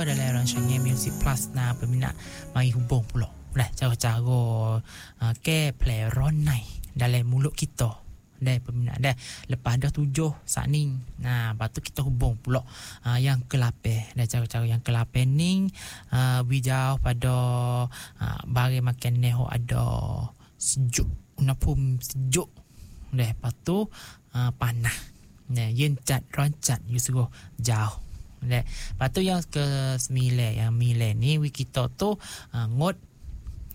dalam rancangan Music Plus na peminat mari hubung pula. Dah cara-cara ke play ronai dalam mulut kita. Dah peminat dah lepas dah 7 saat ni. Nah, lepas tu kita hubung pula yang ke-8. Dah cara-cara yang ke-8 ni bijau pada barang makan ni ada sejuk, unapum sejuk. Dah lepas tu panas. Nah, yen cat roncat you suruh jauh. Lepas tu yang ke-9 yang milen ni kita tu ngot